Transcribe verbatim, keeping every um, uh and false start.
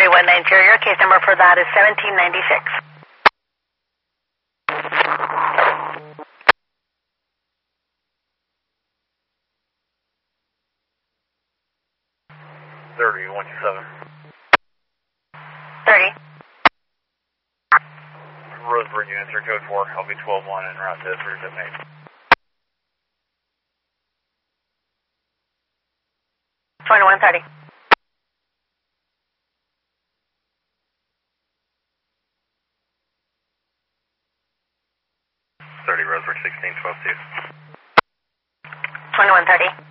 thirty-one Nigeria. Case number for that is seventeen ninety-six. thirty, one two seven. thirty. Roseburg, you answer code four, L B twelve one en route to three seven eight. twenty-one thirty. thirty, Roseburg, sixteen twelve two. twenty-one thirty.